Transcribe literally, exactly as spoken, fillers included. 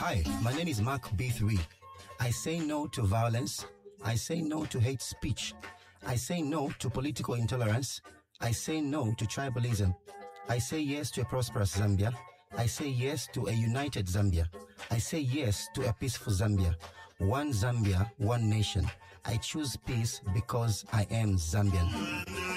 Hi, my name is Mark B three. I say no to violence. I say no to hate speech. I say no to political intolerance. I say no to tribalism. I say yes to a prosperous Zambia. I say yes to a united Zambia. I say yes to a peaceful Zambia. One Zambia, one nation. I choose peace because I am Zambian.